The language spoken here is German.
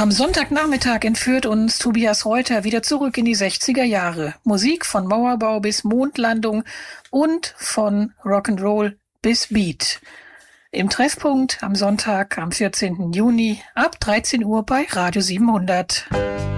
Am Sonntagnachmittag entführt uns Tobias Reuter wieder zurück in die 60er Jahre. Musik von Mauerbau bis Mondlandung und von Rock'n'Roll bis Beat. Im Treffpunkt am Sonntag, am 14. Juni ab 13 Uhr bei Radio 700.